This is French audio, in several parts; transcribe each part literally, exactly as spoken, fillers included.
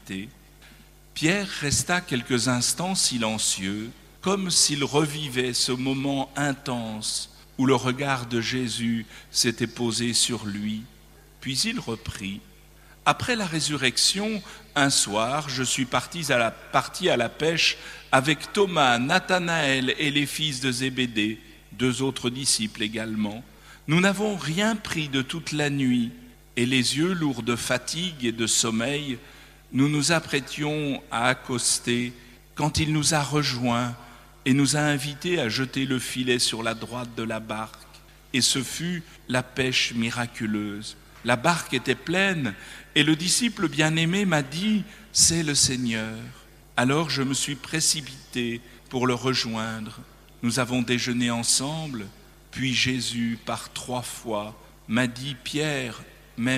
invité. Pierre resta quelques instants silencieux, comme s'il revivait ce moment intense où le regard de Jésus s'était posé sur lui. Puis il reprit. Après la résurrection, un soir, je suis parti à la, parti à la pêche avec Thomas, Nathanaël et les fils de Zébédée, deux autres disciples également. Nous n'avons rien pris de toute la nuit, et les yeux lourds de fatigue et de sommeil, nous nous apprêtions à accoster quand il nous a rejoints et nous a invités à jeter le filet sur la droite de la barque. Et ce fut la pêche miraculeuse. La barque était pleine et le disciple bien-aimé m'a dit « C'est le Seigneur ». Alors je me suis précipité pour le rejoindre. Nous avons déjeuné ensemble, puis Jésus, par trois fois, m'a dit « Pierre, m'aimes-tu »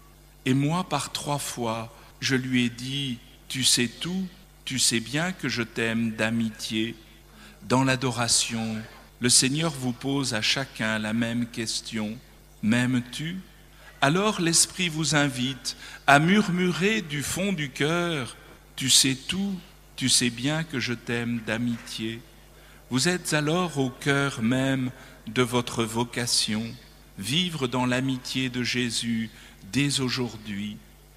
Et moi, par trois fois, je lui ai dit « Tu sais tout, tu sais bien que je t'aime d'amitié ». Dans l'adoration, le Seigneur vous pose à chacun la même question « M'aimes-tu » Alors l'Esprit vous invite à murmurer du fond du cœur « Tu sais tout, tu sais bien que je t'aime d'amitié ». Vous êtes alors au cœur même de votre vocation, vivre dans l'amitié de Jésus dès aujourd'hui.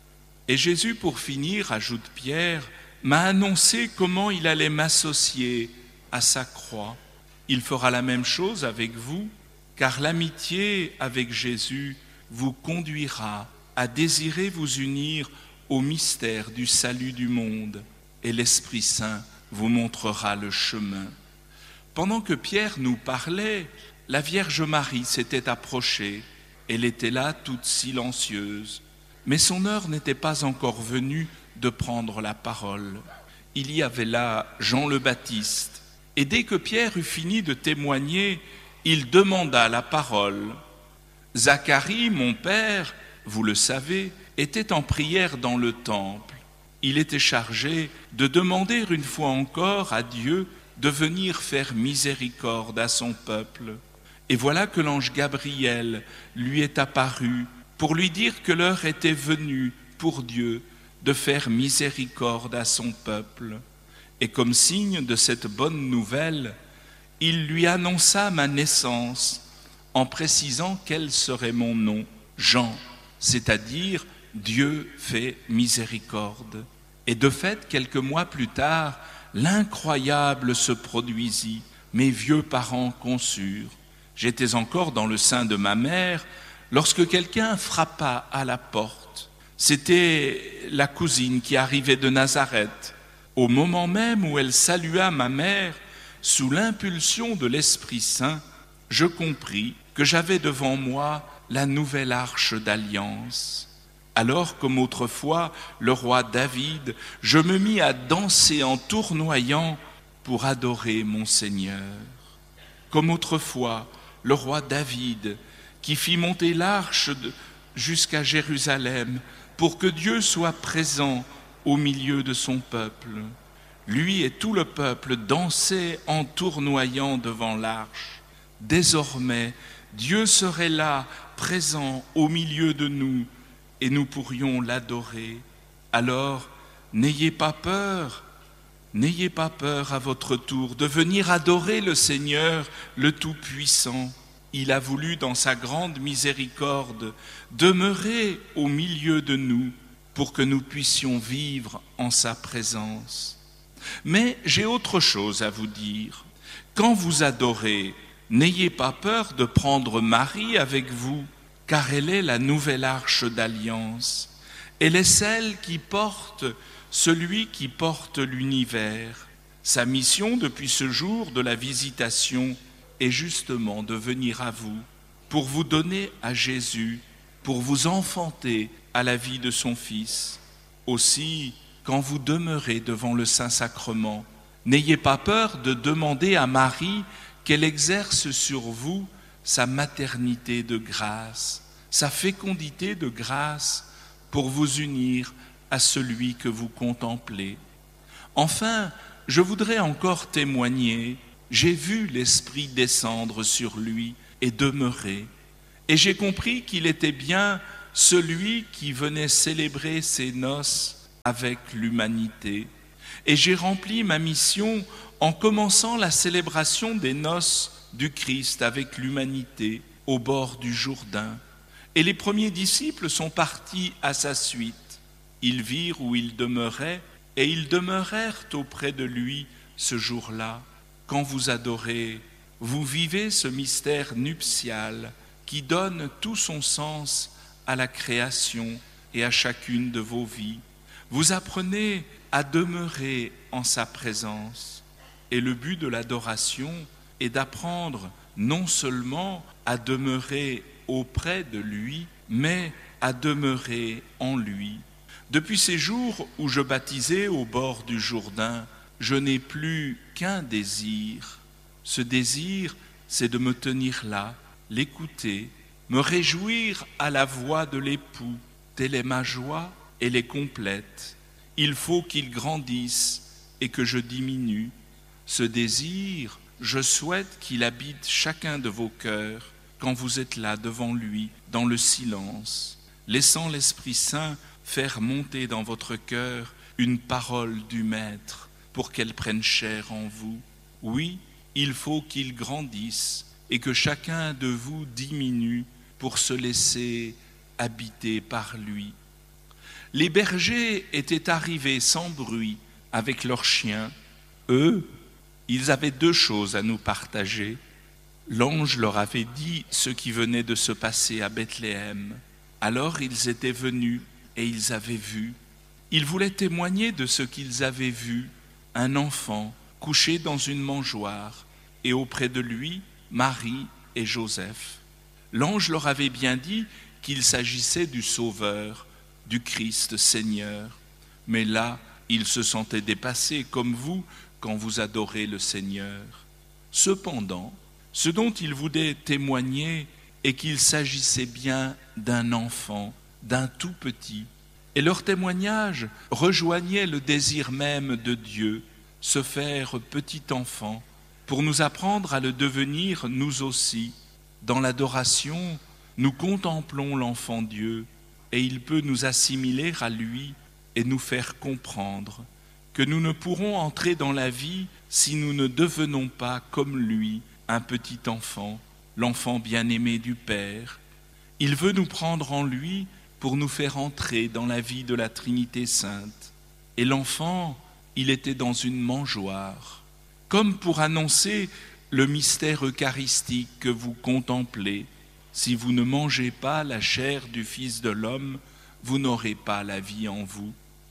Et Jésus, pour finir, ajoute Pierre, m'a annoncé comment il allait m'associer à sa croix. Il fera la même chose avec vous, car l'amitié avec Jésus vous conduira à désirer vous unir au mystère du salut du monde, et l'Esprit Saint vous montrera le chemin. Pendant que Pierre nous parlait, la Vierge Marie s'était approchée. Elle était là toute silencieuse. Mais son heure n'était pas encore venue de prendre la parole. Il y avait là Jean le Baptiste. Et dès que Pierre eut fini de témoigner, il demanda la parole. Zacharie, mon père, vous le savez, était en prière dans le temple. Il était chargé de demander une fois encore à Dieu de venir faire miséricorde à son peuple. Et voilà que l'ange Gabriel lui est apparu pour lui dire que l'heure était venue pour Dieu de faire miséricorde à son peuple. Et comme signe de cette bonne nouvelle, il lui annonça ma naissance en précisant quel serait mon nom, Jean, c'est-à-dire Dieu fait miséricorde. Et de fait, quelques mois plus tard, l'incroyable se produisit. Mes vieux parents conçurent. J'étais encore dans le sein de ma mère lorsque quelqu'un frappa à la porte. C'était la cousine qui arrivait de Nazareth. Au moment même où elle salua ma mère, sous l'impulsion de l'Esprit Saint, je compris que j'avais devant moi la nouvelle arche d'alliance. Alors, comme autrefois le roi David, je me mis à danser en tournoyant pour adorer mon Seigneur. Comme autrefois le roi David, qui fit monter l'arche jusqu'à Jérusalem pour que Dieu soit présent au milieu de son peuple. Lui et tout le peuple dansaient en tournoyant devant l'arche. Désormais, Dieu serait là, présent au milieu de nous, et nous pourrions l'adorer. Alors, n'ayez pas peur, n'ayez pas peur à votre tour de venir adorer le Seigneur, le Tout-Puissant. Il a voulu, dans sa grande miséricorde, demeurer au milieu de nous pour que nous puissions vivre en sa présence. Mais j'ai autre chose à vous dire. Quand vous adorez, n'ayez pas peur de prendre Marie avec vous, car elle est la nouvelle arche d'alliance. Elle est celle qui porte celui qui porte l'univers. Sa mission depuis ce jour de la visitation est justement de venir à vous pour vous donner à Jésus, pour vous enfanter à la vie de son Fils. Aussi, quand vous demeurez devant le Saint-Sacrement, n'ayez pas peur de demander à Marie qu'elle exerce sur vous sa maternité de grâce, sa fécondité de grâce pour vous unir à celui que vous contemplez. Enfin, je voudrais encore témoigner, j'ai vu l'Esprit descendre sur lui et demeurer, et j'ai compris qu'il était bien celui qui venait célébrer ses noces avec l'humanité. Et j'ai rempli ma mission en commençant la célébration des noces du Christ avec l'humanité au bord du Jourdain. Et les premiers disciples sont partis à sa suite. Ils virent où il demeurait et ils demeurèrent auprès de lui ce jour-là. Quand vous adorez, vous vivez ce mystère nuptial qui donne tout son sens à la création et à chacune de vos vies. Vous apprenez à demeurer en sa présence. Et le but de l'adoration est d'apprendre non seulement à demeurer auprès de lui, mais à demeurer en lui. Depuis ces jours où je baptisais au bord du Jourdain, je n'ai plus qu'un désir. Ce désir, c'est de me tenir là, l'écouter, me réjouir à la voix de l'époux. Telle est ma joie, elle est complète. Il faut qu'il grandisse et que je diminue. Ce désir, je souhaite qu'il habite chacun de vos cœurs quand vous êtes là devant lui, dans le silence, laissant l'Esprit Saint faire monter dans votre cœur une parole du Maître pour qu'elle prenne chair en vous. Oui, il faut qu'il grandisse et que chacun de vous diminue pour se laisser habiter par lui. Les bergers étaient arrivés sans bruit avec leurs chiens. Eux, ils avaient deux choses à nous partager. L'ange leur avait dit ce qui venait de se passer à Bethléem. Alors ils étaient venus et ils avaient vu. Ils voulaient témoigner de ce qu'ils avaient vu, un enfant couché dans une mangeoire et auprès de lui, Marie et Joseph. L'ange leur avait bien dit qu'il s'agissait du Sauveur, du Christ Seigneur. Mais là, ils se sentaient dépassés comme vous quand vous adorez le Seigneur. Cependant, ce dont ils voulaient témoigner est qu'il s'agissait bien d'un enfant, d'un tout petit. Et leur témoignage rejoignait le désir même de Dieu, se faire petit enfant, pour nous apprendre à le devenir nous aussi. Dans l'adoration, nous contemplons l'enfant Dieu, et il peut nous assimiler à lui et nous faire comprendre que nous ne pourrons entrer dans la vie si nous ne devenons pas comme lui, un petit enfant, l'enfant bien-aimé du Père. Il veut nous prendre en lui pour nous faire entrer dans la vie de la Trinité Sainte. Et l'enfant, il était dans une mangeoire, comme pour annoncer le mystère eucharistique que vous contemplez. Si vous ne mangez pas la chair du Fils de l'homme, vous n'aurez pas la vie en vous.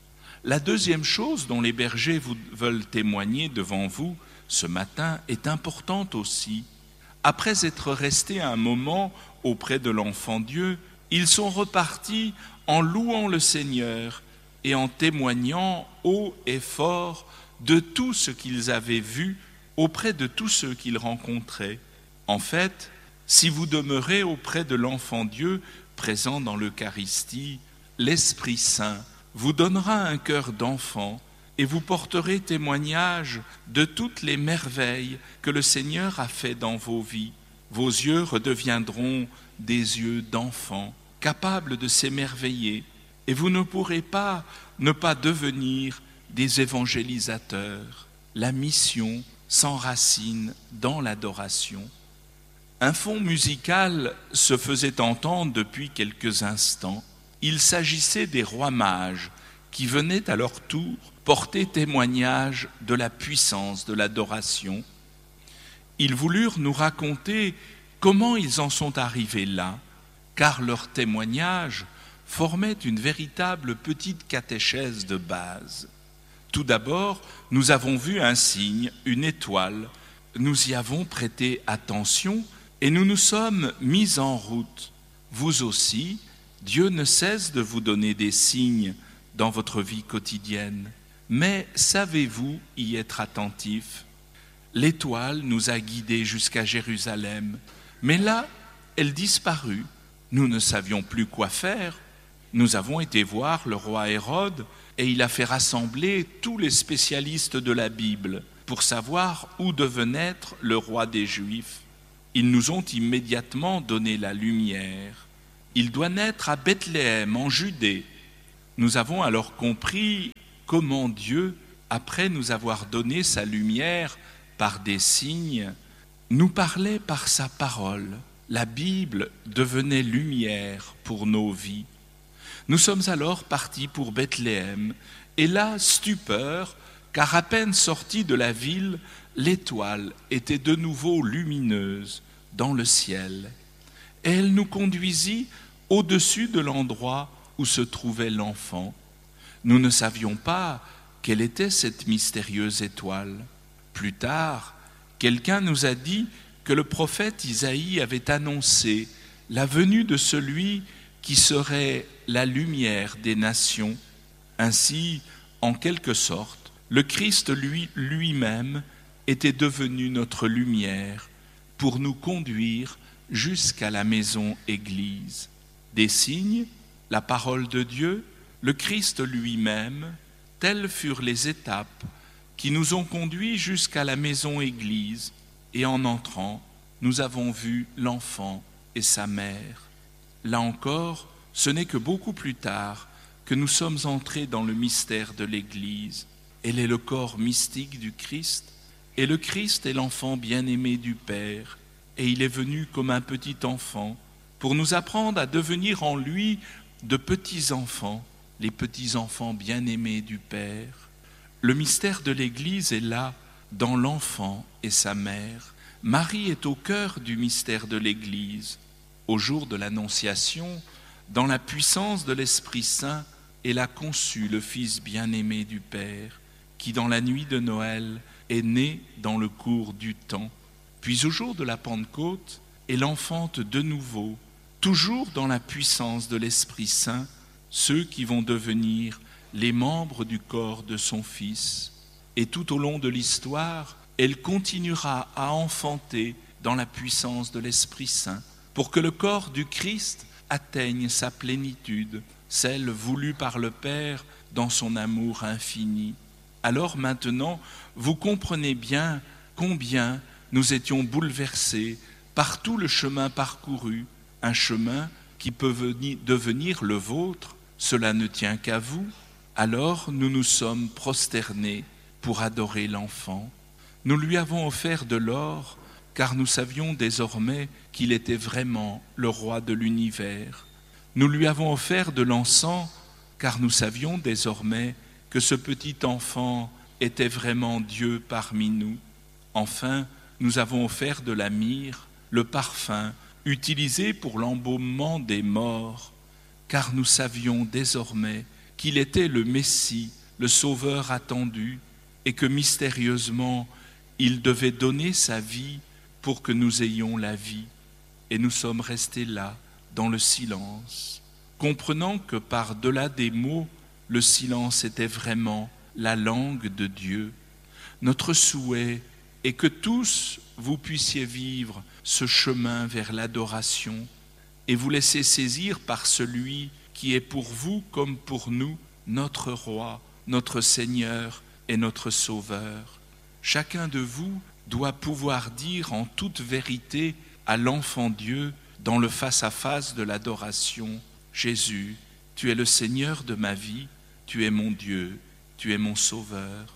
La deuxième chose dont les bergers vous veulent témoigner devant vous ce matin est importante aussi. Après être restés un moment auprès de l'enfant Dieu, ils sont repartis en louant le Seigneur et en témoignant haut et fort de tout ce qu'ils avaient vu auprès de tous ceux qu'ils rencontraient. En fait, si vous demeurez auprès de l'enfant Dieu présent dans l'Eucharistie, l'Esprit Saint vous donnera un cœur d'enfant et vous porterez témoignage de toutes les merveilles que le Seigneur a fait dans vos vies. Vos yeux redeviendront des yeux d'enfant, capables de s'émerveiller, et vous ne pourrez pas ne pas devenir des évangélisateurs. La mission s'enracine dans l'adoration. Un fond musical se faisait entendre depuis quelques instants. Il s'agissait des rois mages qui venaient à leur tour porter témoignage de la puissance de l'adoration. Ils voulurent nous raconter comment ils en sont arrivés là, car leur témoignage formait une véritable petite catéchèse de base. Tout d'abord, nous avons vu un signe, une étoile. Nous y avons prêté attention et nous nous sommes mis en route. Vous aussi, Dieu ne cesse de vous donner des signes dans votre vie quotidienne. Mais savez-vous y être attentifs ? L'étoile nous a guidés jusqu'à Jérusalem, mais là, elle disparut. Nous ne savions plus quoi faire. Nous avons été voir le roi Hérode et il a fait rassembler tous les spécialistes de la Bible pour savoir où devait naître le roi des Juifs. Ils nous ont immédiatement donné la lumière. Il doit naître à Bethléem, en Judée. Nous avons alors compris comment Dieu, après nous avoir donné sa lumière par des signes, nous parlait par sa parole. La Bible devenait lumière pour nos vies. Nous sommes alors partis pour Bethléem, et là, stupeur, car à peine sortis de la ville, l'étoile était de nouveau lumineuse dans le ciel. Et elle nous conduisit au-dessus de l'endroit où se trouvait l'enfant. Nous ne savions pas quelle était cette mystérieuse étoile. Plus tard, quelqu'un nous a dit que le prophète Isaïe avait annoncé la venue de celui qui serait la lumière des nations. Ainsi, en quelque sorte, le Christ lui, lui-même était devenu notre lumière pour nous conduire jusqu'à la maison Église. Des signes, la parole de Dieu, le Christ lui-même, telles furent les étapes qui nous ont conduits jusqu'à la maison Église, et en entrant, nous avons vu l'enfant et sa mère. Là encore, ce n'est que beaucoup plus tard que nous sommes entrés dans le mystère de l'Église. Elle est le corps mystique du Christ, et le Christ est l'enfant bien-aimé du Père, et il est venu comme un petit enfant pour nous apprendre à devenir en lui de petits-enfants, les petits-enfants bien-aimés du Père. Le mystère de l'Église est là, dans l'enfant et sa mère. Marie est au cœur du mystère de l'Église. Au jour de l'Annonciation, dans la puissance de l'Esprit Saint, elle a conçu le Fils bien-aimé du Père, qui dans la nuit de Noël est né dans le cours du temps. Puis au jour de la Pentecôte, elle enfante de nouveau, toujours dans la puissance de l'Esprit Saint, ceux qui vont devenir les membres du corps de son Fils. Et tout au long de l'histoire, elle continuera à enfanter dans la puissance de l'Esprit Saint, pour que le corps du Christ atteigne sa plénitude, celle voulue par le Père dans son amour infini. Alors maintenant, vous comprenez bien combien nous étions bouleversés par tout le chemin parcouru, un chemin qui peut venir, devenir le vôtre, cela ne tient qu'à vous. Alors nous nous sommes prosternés pour adorer l'enfant. Nous lui avons offert de l'or, car nous savions désormais qu'il était vraiment le roi de l'univers. Nous lui avons offert de l'encens, car nous savions désormais que ce petit enfant était vraiment Dieu parmi nous. Enfin, nous avons offert de la myrrhe, le parfum utilisé pour l'embaumement des morts, car nous savions désormais qu'il était le Messie, le Sauveur attendu, et que mystérieusement, il devait donner sa vie pour que nous ayons la vie. Et nous sommes restés là, dans le silence, comprenant que par-delà des mots, le silence était vraiment la langue de Dieu. Notre souhait est que tous vous puissiez vivre ce chemin vers l'adoration et vous laisser saisir par celui qui est pour vous comme pour nous notre Roi, notre Seigneur et notre Sauveur. Chacun de vous doit pouvoir dire en toute vérité à l'enfant Dieu dans le face-à-face de l'adoration: Jésus, tu es le Seigneur de ma vie, tu es mon Dieu, tu es mon Sauveur.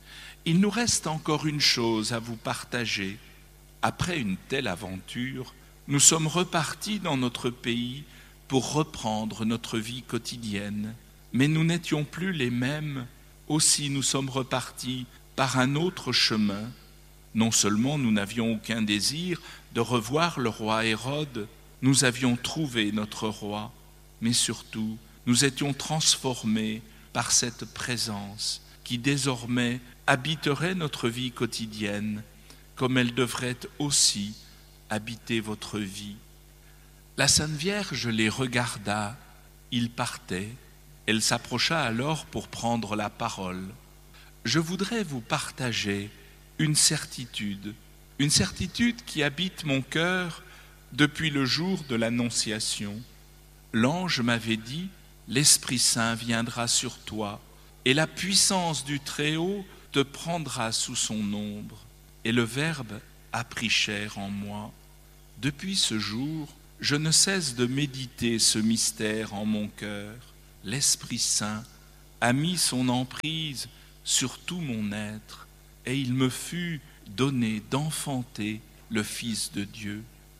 Il nous reste encore une chose à vous partager. Après une telle aventure, nous sommes repartis dans notre pays pour reprendre notre vie quotidienne. Mais nous n'étions plus les mêmes, aussi nous sommes repartis par un autre chemin. Non seulement nous n'avions aucun désir de revoir le roi Hérode, nous avions trouvé notre roi, mais surtout nous étions transformés par cette présence qui désormais habiterait notre vie quotidienne, comme elle devrait aussi habiter votre vie. La Sainte Vierge les regarda, ils partaient. Elle s'approcha alors pour prendre la parole. Je voudrais vous partager une certitude, une certitude qui habite mon cœur depuis le jour de l'Annonciation. L'ange m'avait dit: l'Esprit Saint viendra sur toi, et la puissance du Très-Haut te prendra sous son ombre. Et le Verbe a pris chair en moi. Depuis ce jour, je ne cesse de méditer ce mystère en mon cœur. l'Esprit Saint a mis son emprise sur tout mon être, et il me fut donné d'enfanter le Fils de Dieu.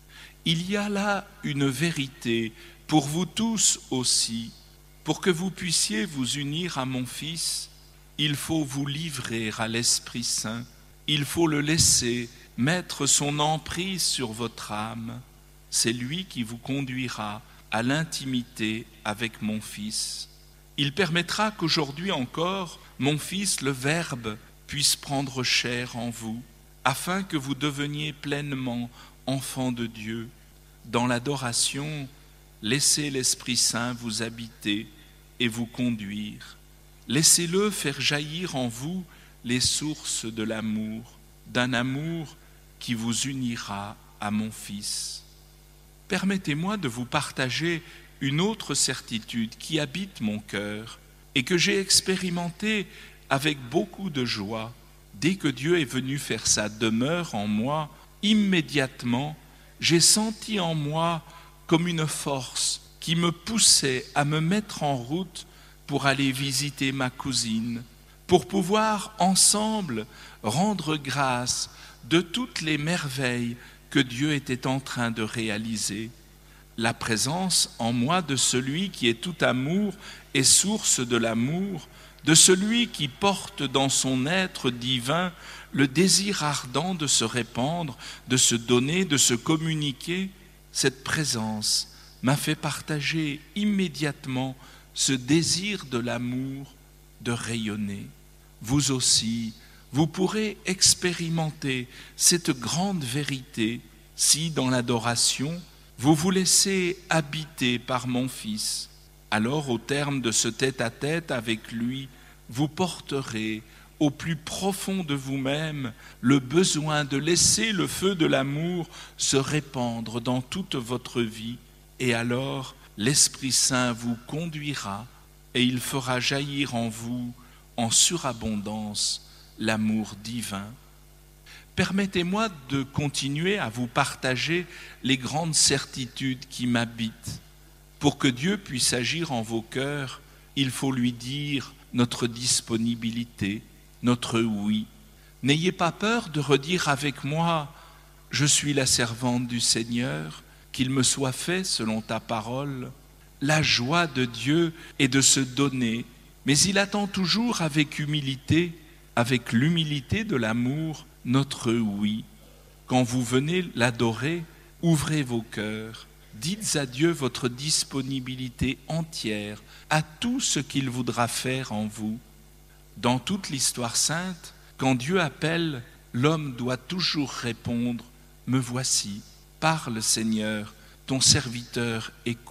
Il y a là une vérité pour vous tous aussi. Pour que vous puissiez vous unir à mon Fils, il faut vous livrer à l'Esprit Saint. Il faut le laisser mettre son emprise sur votre âme. C'est lui qui vous conduira à l'intimité avec mon Fils. Il permettra qu'aujourd'hui encore, mon Fils, le Verbe, puisse prendre chair en vous, afin que vous deveniez pleinement enfants de Dieu. Dans l'adoration, laissez l'Esprit Saint vous habiter et vous conduire. Laissez-le faire jaillir en vous les sources de l'amour, d'un amour qui vous unira à mon Fils. Permettez-moi de vous partager une autre certitude qui habite mon cœur et que j'ai expérimentée avec beaucoup de joie. Dès que Dieu est venu faire sa demeure en moi, immédiatement, j'ai senti en moi comme une force qui me poussait à me mettre en route pour aller visiter ma cousine, pour pouvoir ensemble rendre grâce de toutes les merveilles que Dieu était en train de réaliser. La présence en moi de celui qui est tout amour et source de l'amour, de celui qui porte dans son être divin le désir ardent de se répandre, de se donner, de se communiquer, cette présence m'a fait partager immédiatement ce désir de l'amour de rayonner. Vous aussi, vous pourrez expérimenter cette grande vérité si, dans l'adoration, vous vous laissez habiter par mon Fils. Alors, au terme de ce tête-à-tête avec lui, vous porterez au plus profond de vous-même le besoin de laisser le feu de l'amour se répandre dans toute votre vie. Et alors, l'Esprit Saint vous conduira et il fera jaillir en vous, en surabondance, l'amour divin. Permettez-moi de continuer à vous partager les grandes certitudes qui m'habitent. Pour que Dieu puisse agir en vos cœurs, il faut lui dire notre disponibilité, notre oui. N'ayez pas peur de redire avec moi « Je suis la servante du Seigneur, qu'il me soit fait selon ta parole ». La joie de Dieu est de se donner, mais il attend toujours avec humilité, avec l'humilité de l'amour, notre oui. Quand vous venez l'adorer, ouvrez vos cœurs. Dites à Dieu votre disponibilité entière à tout ce qu'il voudra faire en vous. Dans toute l'histoire sainte, quand Dieu appelle, l'homme doit toujours répondre « Me voici, parle Seigneur, ton serviteur écoute ».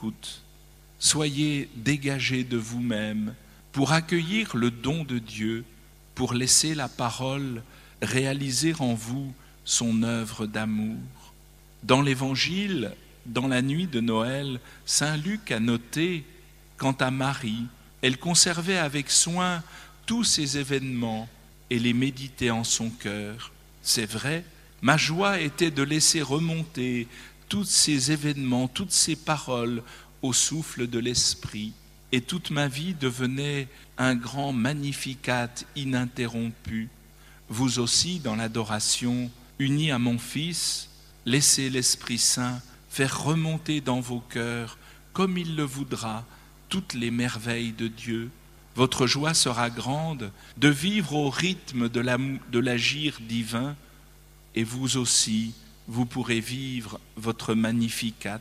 Soyez dégagés de vous-même pour accueillir le don de Dieu, pour laisser la parole réaliser en vous son œuvre d'amour. Dans l'Évangile, dans la nuit de Noël, saint Luc a noté, quant à Marie, elle conservait avec soin tous ces événements et les méditait en son cœur. C'est vrai, ma joie était de laisser remonter tous ces événements, toutes ces paroles au souffle de l'Esprit, et toute ma vie devenait un grand Magnificat ininterrompu. Vous aussi, dans l'adoration, unis à mon Fils, laissez l'Esprit Saint faire remonter dans vos cœurs, comme il le voudra, toutes les merveilles de Dieu. Votre joie sera grande de vivre au rythme de, la, de l'agir divin, et vous aussi, vous pourrez vivre votre Magnificat.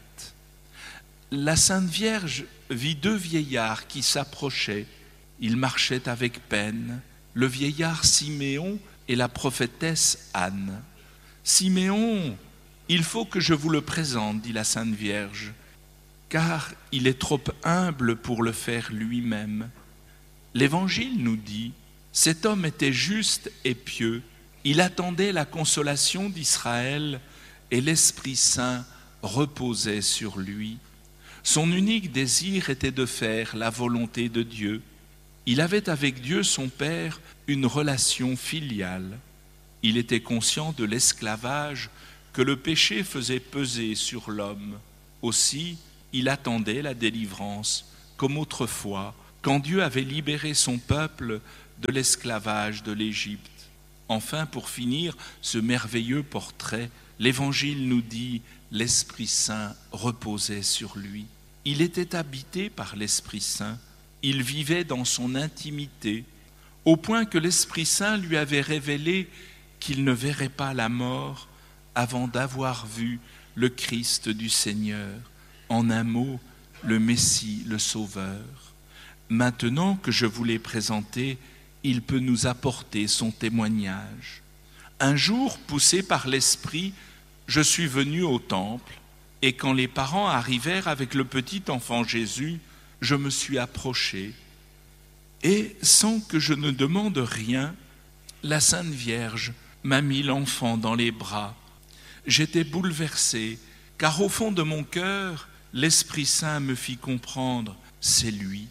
La Sainte Vierge vit deux vieillards qui s'approchaient. Ils marchaient avec peine, le vieillard Siméon et la prophétesse Anne. « Siméon, il faut que je vous le présente, dit la Sainte Vierge, car il est trop humble pour le faire lui-même. » L'Évangile nous dit, cet homme était juste et pieux, il attendait la consolation d'Israël et l'Esprit Saint reposait sur lui. Son unique désir était de faire la volonté de Dieu. Il avait avec Dieu son Père une relation filiale. Il était conscient de l'esclavage que le péché faisait peser sur l'homme. Aussi, il attendait la délivrance, comme autrefois, quand Dieu avait libéré son peuple de l'esclavage de l'Égypte. Enfin, pour finir ce merveilleux portrait, l'Évangile nous dit « l'Esprit Saint reposait sur lui ». Il était habité par l'Esprit Saint, il vivait dans son intimité, au point que l'Esprit Saint lui avait révélé qu'il ne verrait pas la mort avant d'avoir vu le Christ du Seigneur, en un mot, le Messie, le Sauveur. Maintenant que je vous l'ai présenté, il peut nous apporter son témoignage. Un jour, poussé par l'Esprit, je suis venu au temple, et quand les parents arrivèrent avec le petit enfant Jésus, je me suis approché, et sans que je ne demande rien, la Sainte Vierge m'a mis l'enfant dans les bras. J'étais bouleversé, car au fond de mon cœur, l'Esprit Saint me fit comprendre, c'est lui.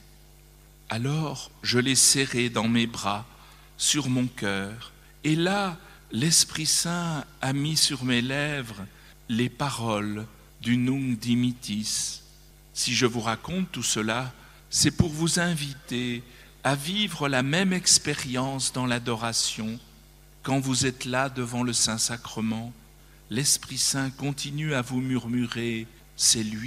Alors je l'ai serré dans mes bras, sur mon cœur, et là, l'Esprit Saint a mis sur mes lèvres les paroles du Nunc Dimittis. Si je vous raconte tout cela, c'est pour vous inviter à vivre la même expérience dans l'adoration. Quand vous êtes là devant le Saint-Sacrement, l'Esprit Saint continue à vous murmurer « c'est lui ».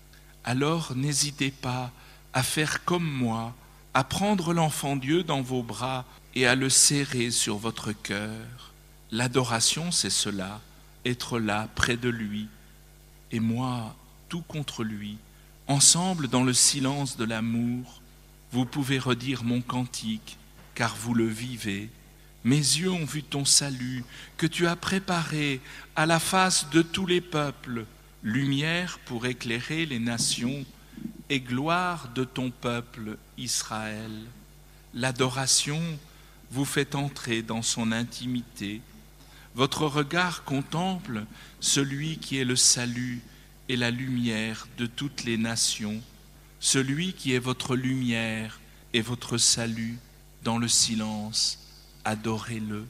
Alors n'hésitez pas à faire comme moi, à prendre l'enfant Dieu dans vos bras et à le serrer sur votre cœur. L'adoration, c'est cela, être là près de lui, et moi, tout contre lui. Ensemble, dans le silence de l'amour, vous pouvez redire mon cantique, car vous le vivez. Mes yeux ont vu ton salut, que tu as préparé à la face de tous les peuples, lumière pour éclairer les nations et gloire de ton peuple Israël. L'adoration vous fait entrer dans son intimité. Votre regard contemple celui qui est le salut et la lumière de toutes les nations, celui qui est votre lumière et votre salut dans le silence. Adorez-le.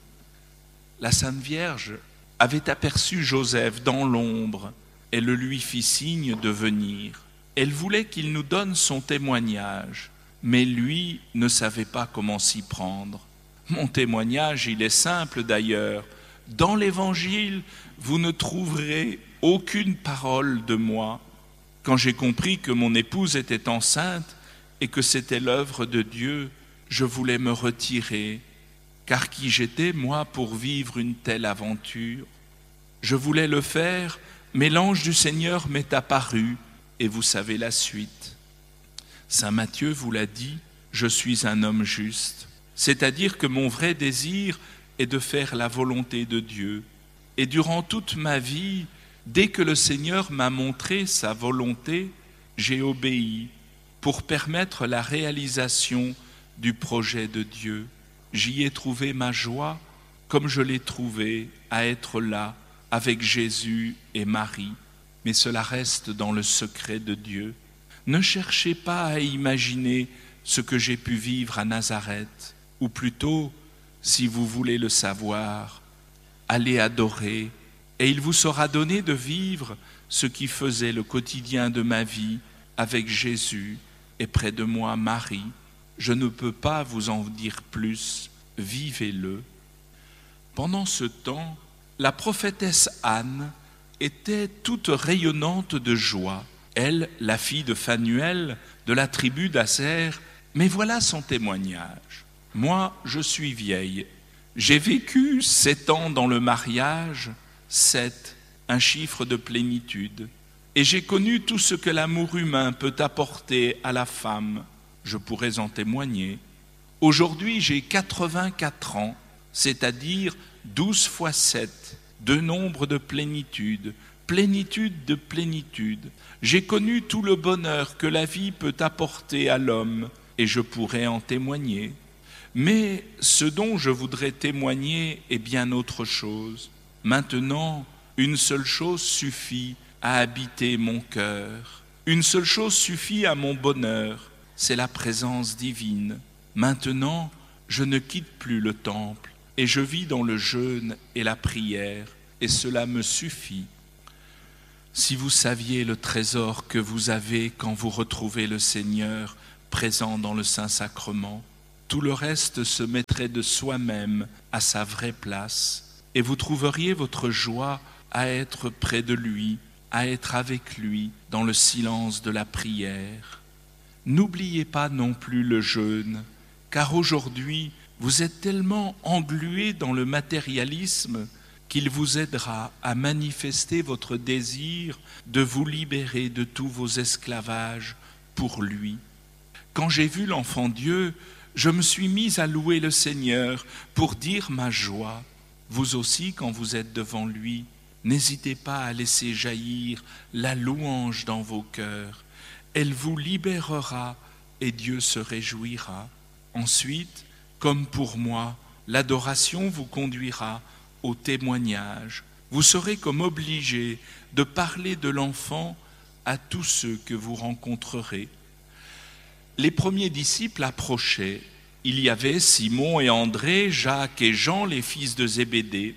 La Sainte Vierge avait aperçu Joseph dans l'ombre. Elle lui fit signe de venir. Elle voulait qu'il nous donne son témoignage, mais lui ne savait pas comment s'y prendre. Mon témoignage, il est simple d'ailleurs. Dans l'Évangile, vous ne trouverez aucune parole de moi. Quand j'ai compris que mon épouse était enceinte et que c'était l'œuvre de Dieu, je voulais me retirer. Car qui j'étais, moi, pour vivre une telle aventure? Je voulais le faire, mais l'ange du Seigneur m'est apparu, et vous savez la suite. Saint Matthieu vous l'a dit, je suis un homme juste, c'est-à-dire que mon vrai désir est de faire la volonté de Dieu. Et durant toute ma vie, dès que le Seigneur m'a montré sa volonté, j'ai obéi pour permettre la réalisation du projet de Dieu. J'y ai trouvé ma joie, comme je l'ai trouvé à être là avec Jésus et Marie. Mais cela reste dans le secret de Dieu. Ne cherchez pas à imaginer ce que j'ai pu vivre à Nazareth, ou plutôt, si vous voulez le savoir, allez adorer, et il vous sera donné de vivre ce qui faisait le quotidien de ma vie avec Jésus et près de moi Marie. Je ne peux pas vous en dire plus, vivez-le. Pendant ce temps, la prophétesse Anne était toute rayonnante de joie. Elle, la fille de Phanuel, de la tribu d'Aser, mais voilà son témoignage. Moi, je suis vieille. J'ai vécu sept ans dans le mariage, sept, un chiffre de plénitude. Et j'ai connu tout ce que l'amour humain peut apporter à la femme. Je pourrais en témoigner. Aujourd'hui, j'ai quatre-vingt-quatre ans, c'est-à-dire douze fois sept, deux nombres de plénitude, plénitude de plénitude. J'ai connu tout le bonheur que la vie peut apporter à l'homme, et je pourrais en témoigner. Mais ce dont je voudrais témoigner est bien autre chose. Maintenant, une seule chose suffit à habiter mon cœur. Une seule chose suffit à mon bonheur. C'est la présence divine. Maintenant, je ne quitte plus le temple et je vis dans le jeûne et la prière, et cela me suffit. Si vous saviez le trésor que vous avez quand vous retrouvez le Seigneur, présent dans le Saint-Sacrement. Tout le reste se mettrait de soi-même à sa vraie place, et vous trouveriez votre joie à être près de lui, à être avec lui dans le silence de la prière. N'oubliez pas non plus le jeûne, car aujourd'hui, vous êtes tellement englués dans le matérialisme qu'il vous aidera à manifester votre désir de vous libérer de tous vos esclavages pour lui. Quand j'ai vu l'enfant Dieu, je me suis mis à louer le Seigneur pour dire ma joie. Vous aussi, quand vous êtes devant lui, n'hésitez pas à laisser jaillir la louange dans vos cœurs. Elle vous libérera et Dieu se réjouira. Ensuite, comme pour moi, l'adoration vous conduira au témoignage. Vous serez comme obligé de parler de l'enfant à tous ceux que vous rencontrerez. Les premiers disciples approchaient. Il y avait Simon et André, Jacques et Jean, les fils de Zébédée.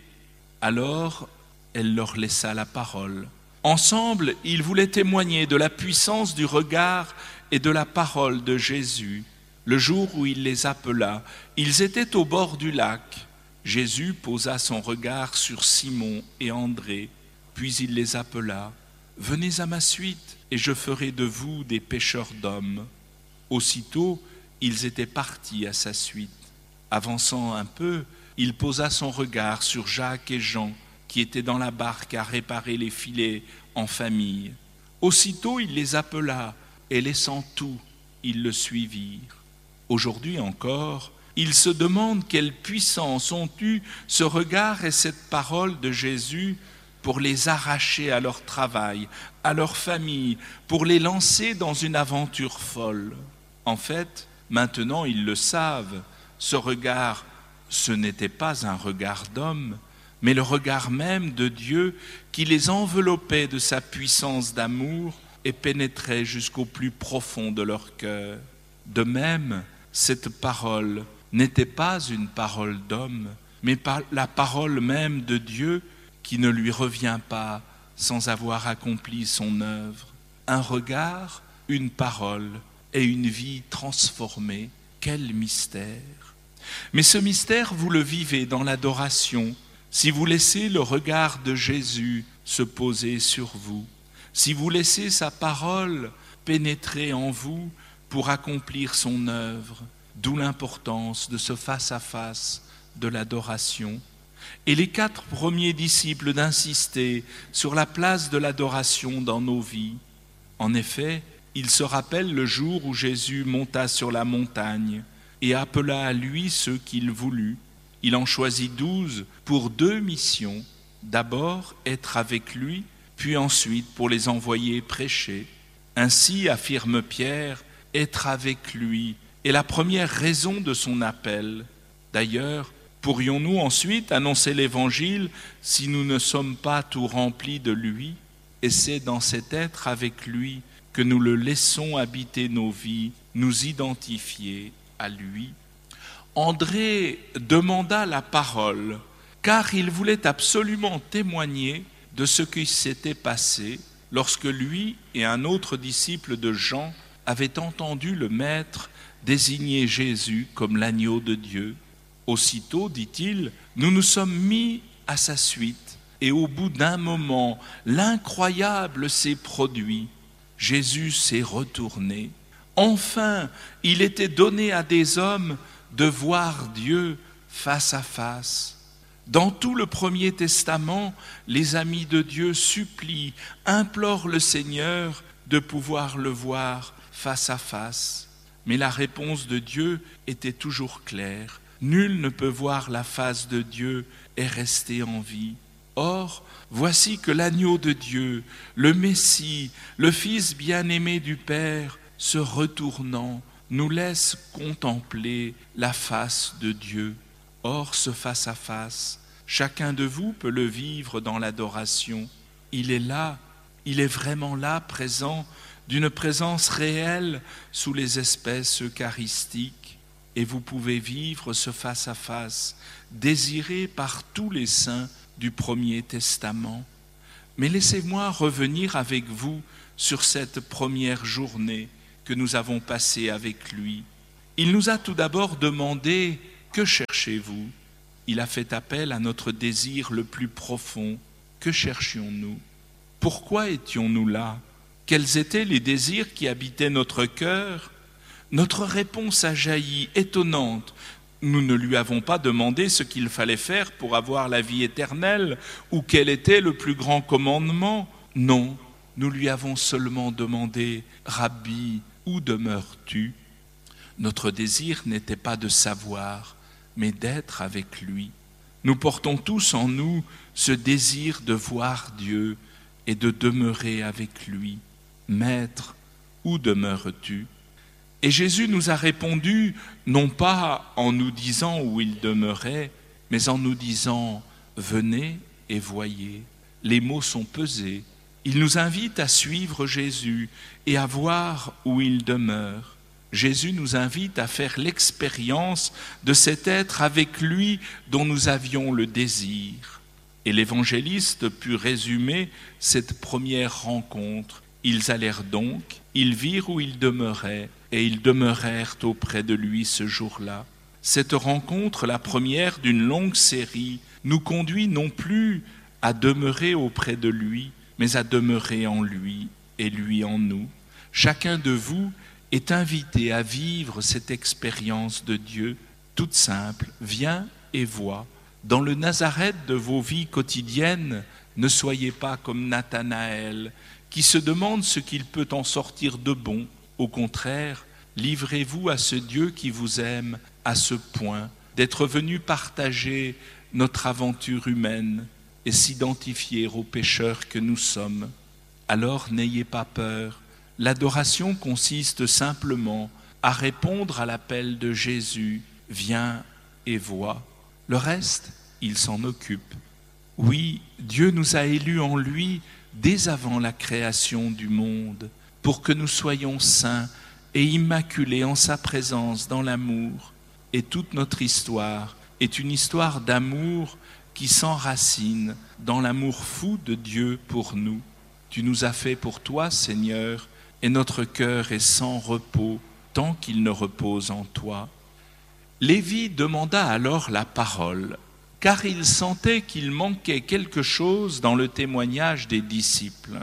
Alors, elle leur laissa la parole. Ensemble, ils voulaient témoigner de la puissance du regard et de la parole de Jésus. Le jour où il les appela, ils étaient au bord du lac. Jésus posa son regard sur Simon et André, puis il les appela. « Venez à ma suite, et je ferai de vous des pêcheurs d'hommes. » Aussitôt, ils étaient partis à sa suite. Avançant un peu, il posa son regard sur Jacques et Jean, qui étaient dans la barque à réparer les filets en famille. Aussitôt, il les appela, et laissant tout, ils le suivirent. Aujourd'hui encore, ils se demandent quelle puissance ont eu ce regard et cette parole de Jésus pour les arracher à leur travail, à leur famille, pour les lancer dans une aventure folle. En fait, maintenant ils le savent, ce regard, ce n'était pas un regard d'homme, mais le regard même de Dieu qui les enveloppait de sa puissance d'amour et pénétrait jusqu'au plus profond de leur cœur. De même, cette parole n'était pas une parole d'homme, mais la parole même de Dieu qui ne lui revient pas sans avoir accompli son œuvre. Un regard, une parole et une vie transformée. Quel mystère! Mais ce mystère, vous le vivez dans l'adoration, si vous laissez le regard de Jésus se poser sur vous, si vous laissez sa parole pénétrer en vous pour accomplir son œuvre, d'où l'importance de ce face-à-face de l'adoration. Et les quatre premiers disciples d'insister sur la place de l'adoration dans nos vies. En effet, ils se rappellent le jour où Jésus monta sur la montagne et appela à lui ceux qu'il voulut. Il en choisit douze pour deux missions. D'abord, être avec lui, puis ensuite pour les envoyer prêcher. Ainsi, affirme Pierre, être avec lui est la première raison de son appel. D'ailleurs, pourrions-nous ensuite annoncer l'Évangile si nous ne sommes pas tout remplis de lui? Et c'est dans cet être avec lui que nous le laissons habiter nos vies, nous identifier à lui. André demanda la parole, car il voulait absolument témoigner de ce qui s'était passé lorsque lui et un autre disciple de Jean avaient entendu le Maître désigner Jésus comme l'agneau de Dieu. Aussitôt, dit-il, nous nous sommes mis à sa suite, et au bout d'un moment, l'incroyable s'est produit. Jésus s'est retourné. Enfin, il était donné à des hommes de voir Dieu face à face. Dans tout le Premier Testament, les amis de Dieu supplient, implorent le Seigneur de pouvoir le voir face à face. Mais la réponse de Dieu était toujours claire. Nul ne peut voir la face de Dieu et rester en vie. Or, voici que l'agneau de Dieu, le Messie, le Fils bien-aimé du Père, se retournant, nous laisse contempler la face de Dieu. Or, ce face-à-face, chacun de vous peut le vivre dans l'adoration. Il est là, il est vraiment là, présent, d'une présence réelle sous les espèces eucharistiques. Et vous pouvez vivre ce face-à-face, désiré par tous les saints du Premier Testament. Mais laissez-moi revenir avec vous sur cette première journée que nous avons passé avec lui. Il nous a tout d'abord demandé « Que cherchez-vous » Il a fait appel à notre désir le plus profond. Que cherchions-nous ? Pourquoi étions-nous là ? Quels étaient les désirs qui habitaient notre cœur ? Notre réponse a jailli, étonnante. Nous ne lui avons pas demandé ce qu'il fallait faire pour avoir la vie éternelle ou quel était le plus grand commandement. Non, nous lui avons seulement demandé « Rabbi, où demeures-tu » Notre désir n'était pas de savoir, mais d'être avec lui. Nous portons tous en nous ce désir de voir Dieu et de demeurer avec lui. Maître, où demeures-tu ? Et Jésus nous a répondu, non pas en nous disant où il demeurait, mais en nous disant « Venez et voyez ». Les mots sont pesés. Il nous invite à suivre Jésus et à voir où il demeure. Jésus nous invite à faire l'expérience de cet être avec lui dont nous avions le désir. Et l'évangéliste put résumer cette première rencontre. Ils allèrent donc, ils virent où il demeurait, et ils demeurèrent auprès de lui ce jour-là. Cette rencontre, la première d'une longue série, nous conduit non plus à demeurer auprès de lui, mais à demeurer en lui et lui en nous. Chacun de vous est invité à vivre cette expérience de Dieu, toute simple. Viens et vois. Dans le Nazareth de vos vies quotidiennes, ne soyez pas comme Nathanaël, qui se demande ce qu'il peut en sortir de bon. Au contraire, livrez-vous à ce Dieu qui vous aime à ce point, d'être venu partager notre aventure humaine et s'identifier aux pécheurs que nous sommes. Alors n'ayez pas peur. L'adoration consiste simplement à répondre à l'appel de Jésus, « Viens et vois ». Le reste, il s'en occupe. Oui, Dieu nous a élus en lui dès avant la création du monde, pour que nous soyons saints et immaculés en sa présence dans l'amour. Et toute notre histoire est une histoire d'amour qui s'enracine dans l'amour fou de Dieu pour nous. Tu nous as fait pour toi, Seigneur, et notre cœur est sans repos tant qu'il ne repose en toi. Lévi demanda alors la parole, car il sentait qu'il manquait quelque chose dans le témoignage des disciples.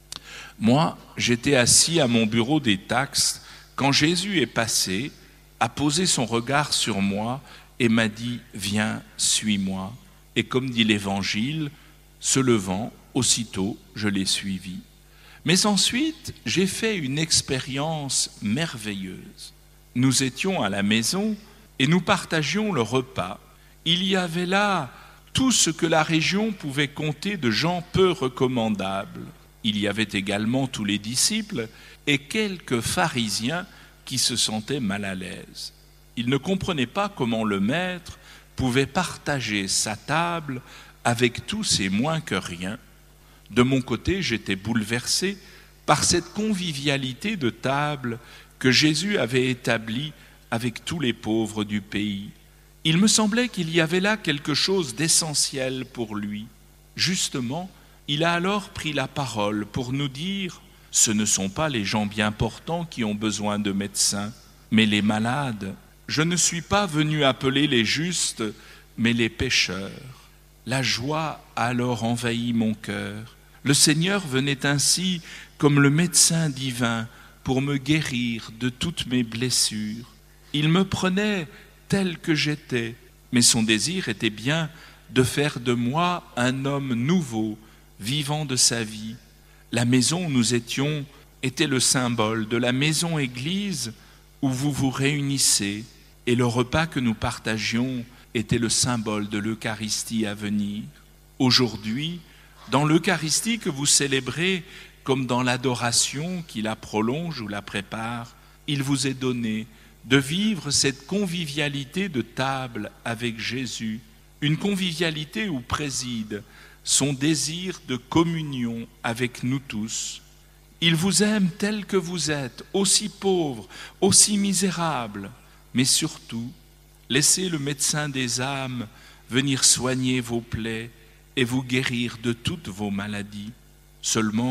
Moi, j'étais assis à mon bureau des taxes quand Jésus est passé, a posé son regard sur moi et m'a dit « Viens, suis-moi ». Et comme dit l'Évangile, se levant, aussitôt je l'ai suivi. Mais ensuite, j'ai fait une expérience merveilleuse. Nous étions à la maison et nous partagions le repas. Il y avait là tout ce que la région pouvait compter de gens peu recommandables. Il y avait également tous les disciples et quelques pharisiens qui se sentaient mal à l'aise. Ils ne comprenaient pas comment le maître pouvait partager sa table avec tous et moins que rien. De mon côté, j'étais bouleversé par cette convivialité de table que Jésus avait établie avec tous les pauvres du pays. Il me semblait qu'il y avait là quelque chose d'essentiel pour lui. Justement, il a alors pris la parole pour nous dire « Ce ne sont pas les gens bien portants qui ont besoin de médecins, mais les malades. Je ne suis pas venu appeler les justes, mais les pécheurs. » La joie a alors envahi mon cœur. Le Seigneur venait ainsi comme le médecin divin pour me guérir de toutes mes blessures. Il me prenait tel que j'étais, mais son désir était bien de faire de moi un homme nouveau, vivant de sa vie. La maison où nous étions était le symbole de la maison-église où vous vous réunissez, et le repas que nous partagions était le symbole de l'Eucharistie à venir. Aujourd'hui, dans l'Eucharistie que vous célébrez, comme dans l'adoration qui la prolonge ou la prépare, il vous est donné de vivre cette convivialité de table avec Jésus, une convivialité où préside son désir de communion avec nous tous. Il vous aime tel que vous êtes, aussi pauvre, aussi misérable, mais surtout, laissez le médecin des âmes venir soigner vos plaies et vous guérir de toutes vos maladies. Seulement,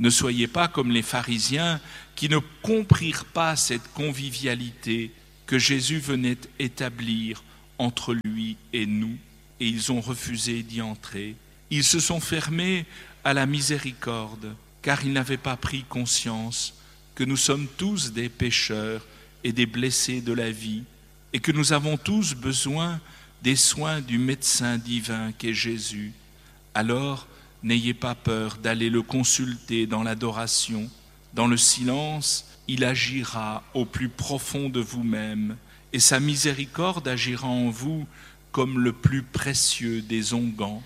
Ne soyez pas comme les pharisiens qui ne comprirent pas cette convivialité que Jésus venait établir entre lui et nous, et ils ont refusé d'y entrer. Ils se sont fermés à la miséricorde, car ils n'avaient pas pris conscience que nous sommes tous des pécheurs et des blessés de la vie, et que nous avons tous besoin des soins du médecin divin qu'est Jésus. Alors, n'ayez pas peur d'aller le consulter dans l'adoration. Dans le silence, il agira au plus profond de vous-même, et sa miséricorde agira en vous comme le plus précieux des onguents.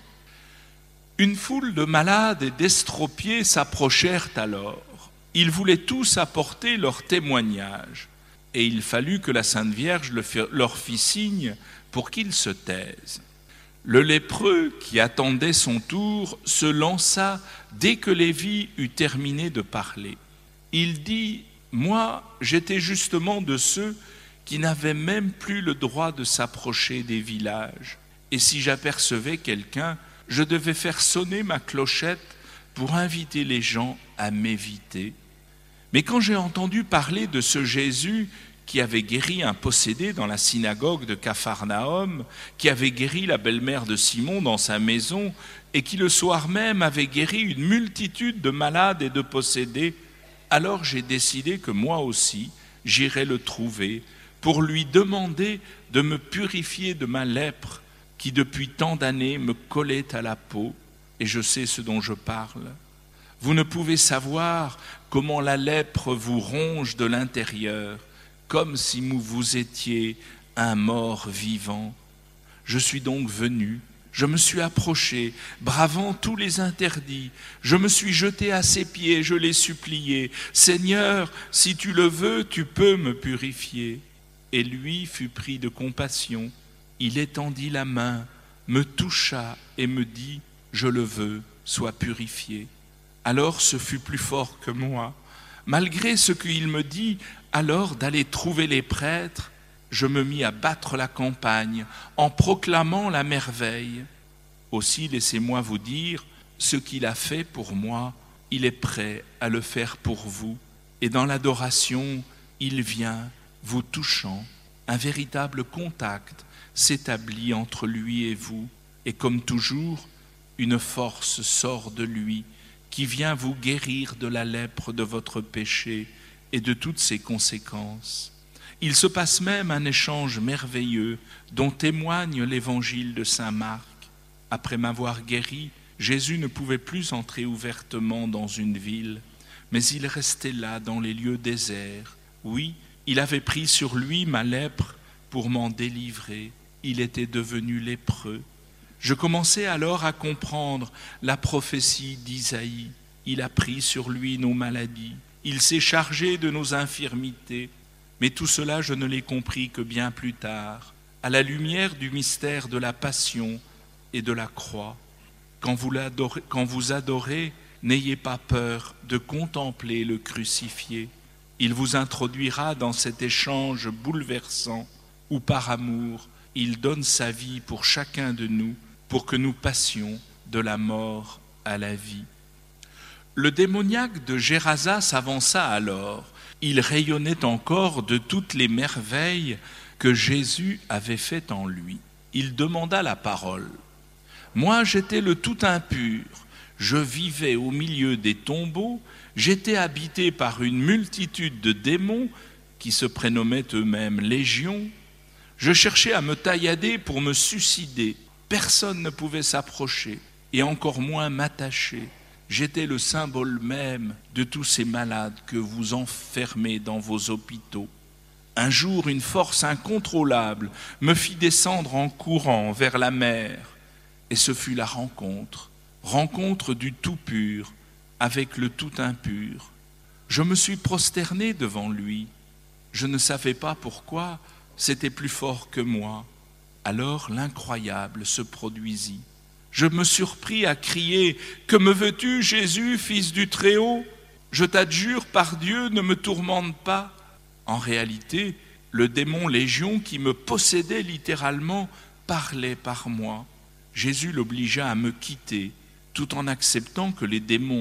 Une foule de malades et d'estropiés s'approchèrent alors. Ils voulaient tous apporter leur témoignage, et il fallut que la Sainte Vierge leur fît signe pour qu'ils se taisent. Le lépreux, qui attendait son tour, se lança dès que Lévi eut terminé de parler. Il dit : « Moi, j'étais justement de ceux qui n'avaient même plus le droit de s'approcher des villages. Et si j'apercevais quelqu'un, je devais faire sonner ma clochette pour inviter les gens à m'éviter. Mais quand j'ai entendu parler de ce Jésus qui avait guéri un possédé dans la synagogue de Capharnaüm, qui avait guéri la belle-mère de Simon dans sa maison, et qui le soir même avait guéri une multitude de malades et de possédés, alors j'ai décidé que moi aussi, j'irais le trouver pour lui demander de me purifier de ma lèpre qui depuis tant d'années me collait à la peau, et je sais ce dont je parle. Vous ne pouvez savoir comment la lèpre vous ronge de l'intérieur, comme si vous étiez un mort vivant. Je suis donc venu, je me suis approché, bravant tous les interdits, je me suis jeté à ses pieds, je l'ai supplié, « Seigneur, si tu le veux, tu peux me purifier. » Et lui fut pris de compassion, il étendit la main, me toucha et me dit « Je le veux, sois purifié. » Alors ce fut plus fort que moi. Malgré ce qu'il me dit, alors d'aller trouver les prêtres, je me mis à battre la campagne en proclamant la merveille. Aussi, laissez-moi vous dire, ce qu'il a fait pour moi, il est prêt à le faire pour vous. Et dans l'adoration, il vient, vous touchant. Un véritable contact s'établit entre lui et vous. Et comme toujours, une force sort de lui qui vient vous guérir de la lèpre de votre péché et de toutes ses conséquences. Il se passe même un échange merveilleux dont témoigne l'évangile de saint Marc. Après m'avoir guéri, Jésus ne pouvait plus entrer ouvertement dans une ville, mais il restait là dans les lieux déserts. Oui, il avait pris sur lui ma lèpre pour m'en délivrer. Il était devenu lépreux. Je commençais alors à comprendre la prophétie d'Isaïe. Il a pris sur lui nos maladies. Il s'est chargé de nos infirmités. Mais tout cela, je ne l'ai compris que bien plus tard, à la lumière du mystère de la passion et de la croix. Quand vous, l'adorez, quand vous adorez, n'ayez pas peur de contempler le crucifié. Il vous introduira dans cet échange bouleversant où, par amour, il donne sa vie pour chacun de nous, pour que nous passions de la mort à la vie. Le démoniaque de Gérasa s'avança alors. Il rayonnait encore de toutes les merveilles que Jésus avait faites en lui. Il demanda la parole. « Moi, j'étais le tout impur. Je vivais au milieu des tombeaux. J'étais habité par une multitude de démons qui se prénommaient eux-mêmes légions. Je cherchais à me taillader pour me suicider. Personne ne pouvait s'approcher, et encore moins m'attacher. J'étais le symbole même de tous ces malades que vous enfermez dans vos hôpitaux. Un jour, une force incontrôlable me fit descendre en courant vers la mer, et ce fut la rencontre, rencontre du tout pur avec le tout impur. Je me suis prosterné devant lui. Je ne savais pas pourquoi, c'était plus fort que moi. Alors l'incroyable se produisit. Je me surpris à crier « Que me veux-tu, Jésus, fils du Très-Haut ? Je t'adjure, par Dieu, ne me tourmente pas. » En réalité, le démon Légion qui me possédait littéralement parlait par moi. Jésus l'obligea à me quitter, tout en acceptant que les démons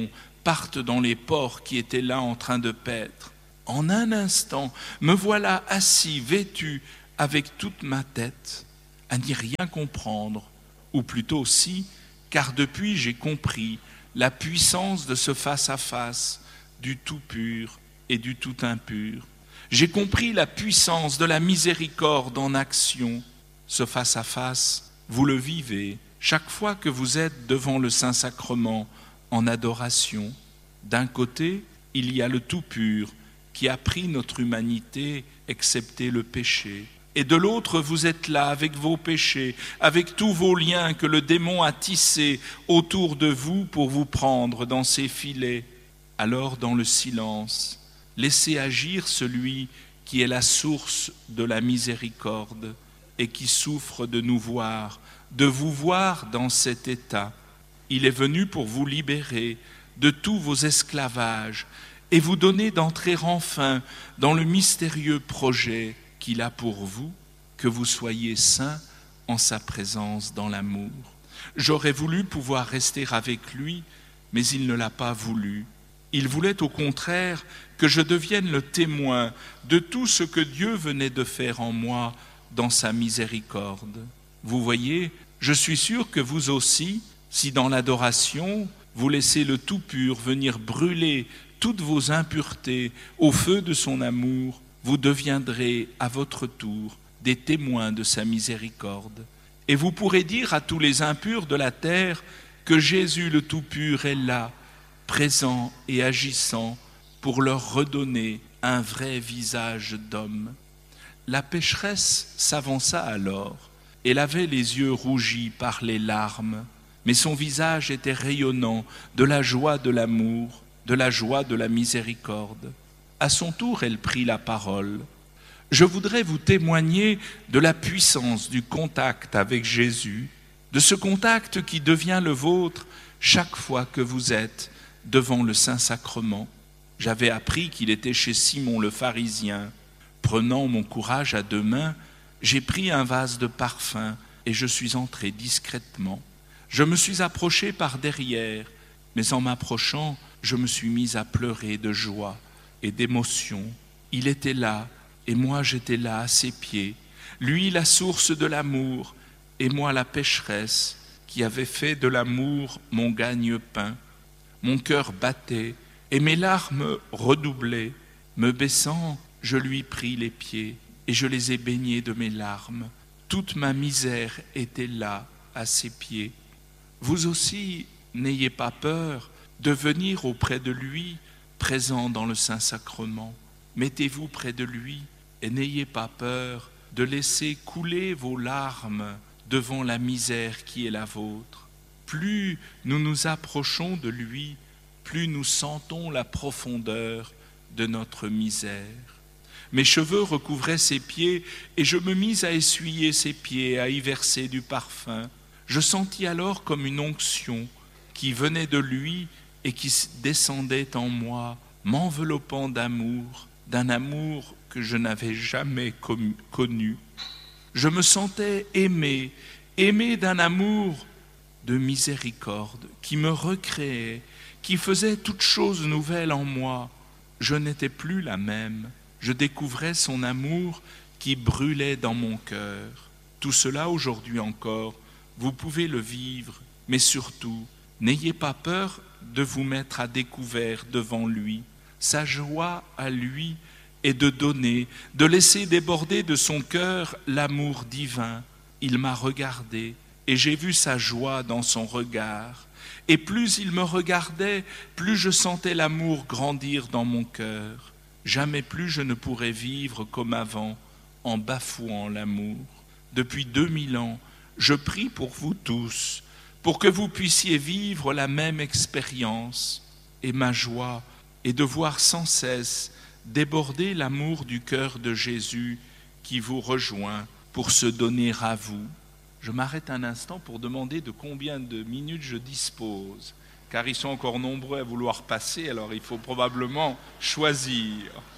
partent dans les porcs qui étaient là en train de paître. En un instant, me voilà assis, vêtu, avec toute ma tête, à n'y rien comprendre, ou plutôt si, car depuis j'ai compris la puissance de ce face-à-face du tout pur et du tout impur. J'ai compris la puissance de la miséricorde en action. Ce face-à-face, vous le vivez chaque fois que vous êtes devant le Saint-Sacrement en adoration. D'un côté, il y a le tout pur qui a pris notre humanité, excepté le péché. Et de l'autre, vous êtes là avec vos péchés, avec tous vos liens que le démon a tissés autour de vous pour vous prendre dans ses filets. Alors, dans le silence, laissez agir celui qui est la source de la miséricorde et qui souffre de nous voir, de vous voir dans cet état. Il est venu pour vous libérer de tous vos esclavages et vous donner d'entrer enfin dans le mystérieux projet qu'il a pour vous, que vous soyez saints en sa présence dans l'amour. J'aurais voulu pouvoir rester avec lui, mais il ne l'a pas voulu. Il voulait au contraire que je devienne le témoin de tout ce que Dieu venait de faire en moi dans sa miséricorde. Vous voyez, je suis sûr que vous aussi, si dans l'adoration, vous laissez le tout pur venir brûler toutes vos impuretés au feu de son amour, vous deviendrez à votre tour des témoins de sa miséricorde. Et vous pourrez dire à tous les impurs de la terre que Jésus le tout pur est là, présent et agissant pour leur redonner un vrai visage d'homme. La pécheresse s'avança alors. Elle avait les yeux rougis par les larmes, mais son visage était rayonnant de la joie de l'amour, de la joie de la miséricorde. À son tour, elle prit la parole. « Je voudrais vous témoigner de la puissance du contact avec Jésus, de ce contact qui devient le vôtre chaque fois que vous êtes devant le Saint-Sacrement. J'avais appris qu'il était chez Simon le pharisien. Prenant mon courage à deux mains, j'ai pris un vase de parfum et je suis entré discrètement. Je me suis approché par derrière, mais en m'approchant, je me suis mis à pleurer de joie et d'émotion. Il était là, et moi j'étais là à ses pieds. Lui, la source de l'amour, et moi la pécheresse, qui avait fait de l'amour mon gagne-pain. Mon cœur battait, et mes larmes redoublaient. Me baissant, je lui pris les pieds, et je les ai baignés de mes larmes. Toute ma misère était là, à ses pieds. Vous aussi, n'ayez pas peur de venir auprès de lui, présent dans le Saint-Sacrement. Mettez-vous près de lui et n'ayez pas peur de laisser couler vos larmes devant la misère qui est la vôtre. Plus nous nous approchons de lui, plus nous sentons la profondeur de notre misère. Mes cheveux recouvraient ses pieds et je me mis à essuyer ses pieds, à y verser du parfum. Je sentis alors comme une onction qui venait de lui et qui descendait en moi, m'enveloppant d'amour, d'un amour que je n'avais jamais connu. Je me sentais aimé, aimé d'un amour de miséricorde qui me recréait, qui faisait toutes choses nouvelles en moi. Je n'étais plus la même. Je découvrais son amour qui brûlait dans mon cœur. Tout cela aujourd'hui encore, vous pouvez le vivre, mais surtout, n'ayez pas peur de vous mettre à découvert devant lui. Sa joie à lui est de donner, de laisser déborder de son cœur l'amour divin. Il m'a regardé et j'ai vu sa joie dans son regard. Et plus il me regardait, plus je sentais l'amour grandir dans mon cœur. Jamais plus je ne pourrais vivre comme avant, en bafouant l'amour. Depuis deux mille ans, je prie pour vous tous, pour que vous puissiez vivre la même expérience. Et ma joie est de voir sans cesse déborder l'amour du cœur de Jésus qui vous rejoint pour se donner à vous. Je m'arrête un instant pour demander de combien de minutes je dispose, car ils sont encore nombreux à vouloir passer, alors il faut probablement choisir.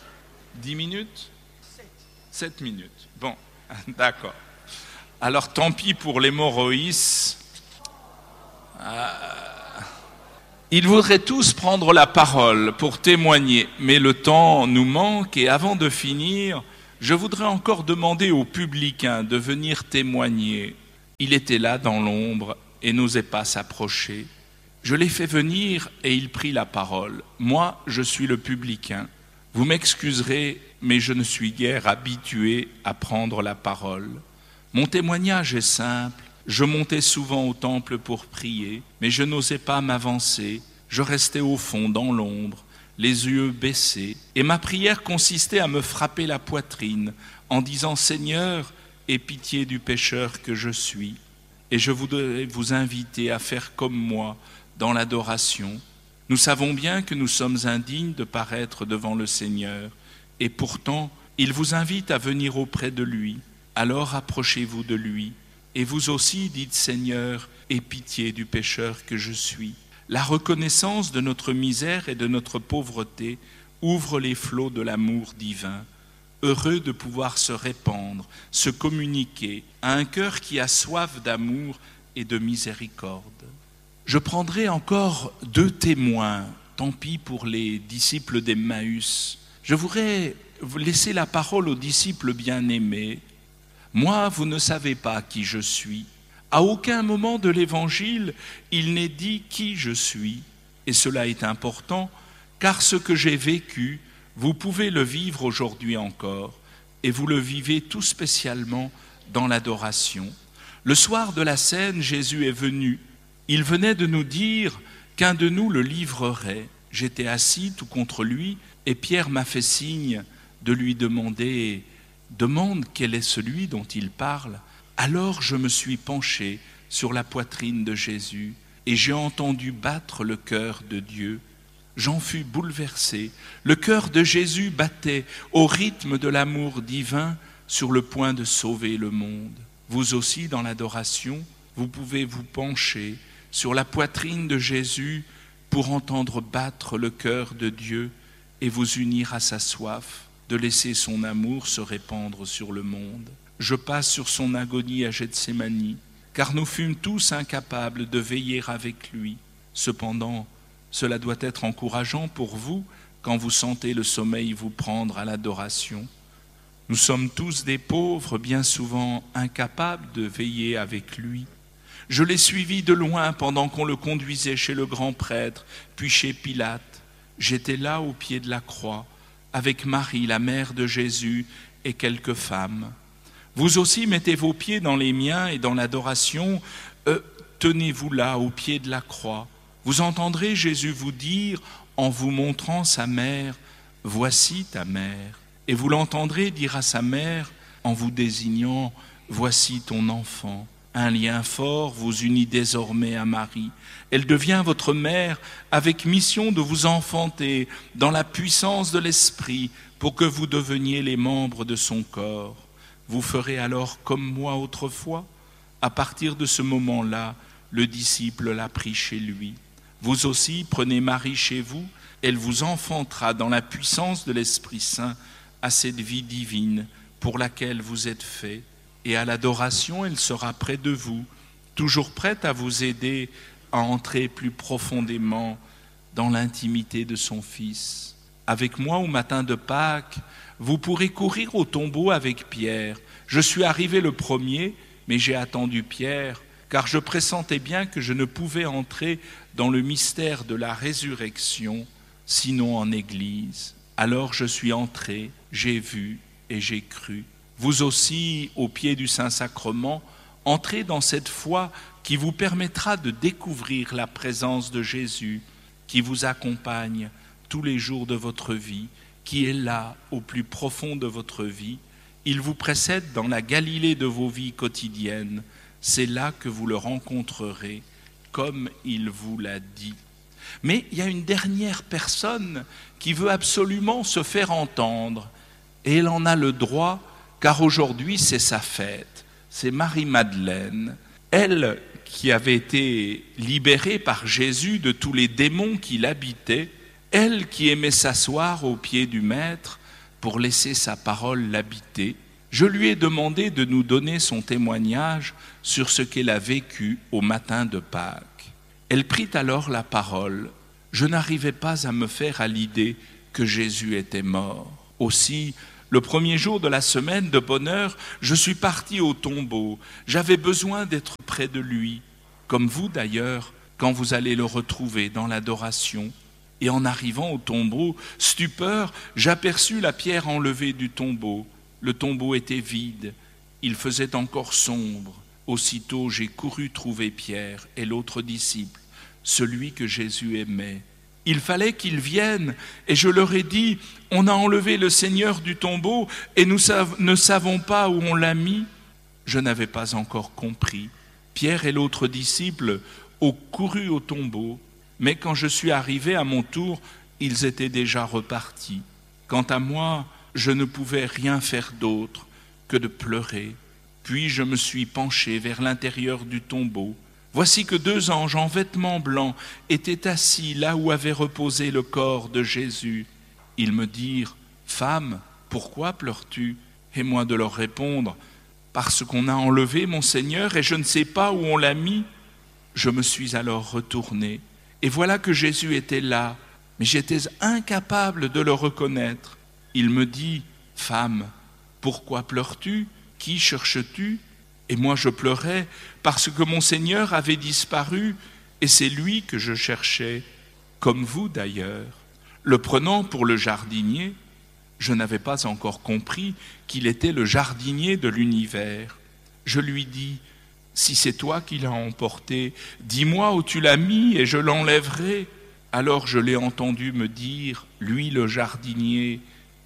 Dix minutes ? Sept minutes. Bon, d'accord. Alors tant pis pour l'hémorroïs. Euh, Ils voudraient tous prendre la parole pour témoigner, mais le temps nous manque et avant de finir, je voudrais encore demander aux publicains de venir témoigner. Il était là dans l'ombre et n'osait pas s'approcher. Je l'ai fait venir et il prit la parole. Moi, je suis le publicain. Vous m'excuserez, mais je ne suis guère habitué à prendre la parole. Mon témoignage est simple. Je montais souvent au temple pour prier, mais je n'osais pas m'avancer. Je restais au fond, dans l'ombre, les yeux baissés. Et ma prière consistait à me frapper la poitrine en disant « Seigneur, aie pitié du pécheur que je suis ». Et je voudrais vous inviter à faire comme moi dans l'adoration. Nous savons bien que nous sommes indignes de paraître devant le Seigneur. Et pourtant, il vous invite à venir auprès de lui. Alors approchez-vous de lui. Et vous aussi dites, Seigneur, aie pitié du pécheur que je suis. La reconnaissance de notre misère et de notre pauvreté ouvre les flots de l'amour divin. Heureux de pouvoir se répandre, se communiquer à un cœur qui a soif d'amour et de miséricorde. Je prendrai encore deux témoins, tant pis pour les disciples d'Emmaüs. Je voudrais laisser la parole aux disciples bien-aimés. Moi, vous ne savez pas qui je suis. À aucun moment de l'Évangile, il n'est dit qui je suis. Et cela est important, car ce que j'ai vécu, vous pouvez le vivre aujourd'hui encore. Et vous le vivez tout spécialement dans l'adoration. Le soir de la scène, Jésus est venu. Il venait de nous dire qu'un de nous le livrerait. J'étais assis tout contre lui, et Pierre m'a fait signe de lui demander « Demande quel est celui dont il parle ». Alors je me suis penché sur la poitrine de Jésus et j'ai entendu battre le cœur de Dieu. J'en fus bouleversé. Le cœur de Jésus battait au rythme de l'amour divin sur le point de sauver le monde. Vous aussi, dans l'adoration, vous pouvez vous pencher sur la poitrine de Jésus pour entendre battre le cœur de Dieu et vous unir à sa soif de laisser son amour se répandre sur le monde. Je passe sur son agonie à Gethsémani, car nous fûmes tous incapables de veiller avec lui. Cependant, cela doit être encourageant pour vous quand vous sentez le sommeil vous prendre à l'adoration. Nous sommes tous des pauvres, bien souvent incapables de veiller avec lui. Je l'ai suivi de loin pendant qu'on le conduisait chez le grand prêtre, puis chez Pilate. J'étais là au pied de la croix, avec Marie, la mère de Jésus, et quelques femmes. Vous aussi mettez vos pieds dans les miens et dans l'adoration, euh, tenez-vous là au pied de la croix. Vous entendrez Jésus vous dire, en vous montrant sa mère, « Voici ta mère ». Et vous l'entendrez dire à sa mère, en vous désignant, « Voici ton enfant ». Un lien fort vous unit désormais à Marie. Elle devient votre mère avec mission de vous enfanter dans la puissance de l'Esprit pour que vous deveniez les membres de son corps. Vous ferez alors comme moi autrefois. À partir de ce moment-là, le disciple l'a pris chez lui. Vous aussi, prenez Marie chez vous, elle vous enfantera dans la puissance de l'Esprit Saint à cette vie divine pour laquelle vous êtes faits. Et à l'adoration, elle sera près de vous, toujours prête à vous aider à entrer plus profondément dans l'intimité de son Fils. Avec moi, au matin de Pâques, vous pourrez courir au tombeau avec Pierre. Je suis arrivé le premier, mais j'ai attendu Pierre, car je pressentais bien que je ne pouvais entrer dans le mystère de la résurrection, sinon en Église. Alors je suis entré, j'ai vu et j'ai cru. Vous aussi, au pied du Saint-Sacrement, entrez dans cette foi qui vous permettra de découvrir la présence de Jésus, qui vous accompagne tous les jours de votre vie, qui est là au plus profond de votre vie. Il vous précède dans la Galilée de vos vies quotidiennes. C'est là que vous le rencontrerez, comme il vous l'a dit. Mais il y a une dernière personne qui veut absolument se faire entendre, et elle en a le droit, car aujourd'hui c'est sa fête, c'est Marie-Madeleine. Elle qui avait été libérée par Jésus de tous les démons qui l'habitaient, elle qui aimait s'asseoir au pied du Maître pour laisser sa parole l'habiter. Je lui ai demandé de nous donner son témoignage sur ce qu'elle a vécu au matin de Pâques. Elle prit alors la parole Je n'arrivais pas à me faire à l'idée que Jésus était mort. Aussi, le premier jour de la semaine de bonne heure, je suis parti au tombeau. J'avais besoin d'être près de lui, comme vous d'ailleurs, quand vous allez le retrouver dans l'adoration. Et en arrivant au tombeau, stupeur, j'aperçus la pierre enlevée du tombeau. Le tombeau était vide, il faisait encore sombre. Aussitôt, j'ai couru trouver Pierre et l'autre disciple, celui que Jésus aimait. Il fallait qu'ils viennent, et je leur ai dit, on a enlevé le Seigneur du tombeau, et nous ne savons pas où on l'a mis. Je n'avais pas encore compris. Pierre et l'autre disciple ont couru au tombeau, mais quand je suis arrivé à mon tour, ils étaient déjà repartis. Quant à moi, je ne pouvais rien faire d'autre que de pleurer. Puis je me suis penché vers l'intérieur du tombeau. Voici que deux anges en vêtements blancs étaient assis là où avait reposé le corps de Jésus. Ils me dirent, « Femme, pourquoi pleures-tu » Et moi de leur répondre, « Parce qu'on a enlevé mon Seigneur et je ne sais pas où on l'a mis. » Je me suis alors retourné, et voilà que Jésus était là, mais j'étais incapable de le reconnaître. Il me dit, « Femme, pourquoi pleures-tu ? Qui cherches-tu » Et moi je pleurais parce que mon Seigneur avait disparu et c'est lui que je cherchais, comme vous d'ailleurs. Le prenant pour le jardinier, je n'avais pas encore compris qu'il était le jardinier de l'univers. Je lui dis, si c'est toi qui l'as emporté, dis-moi où tu l'as mis et je l'enlèverai. Alors je l'ai entendu me dire, lui le jardinier,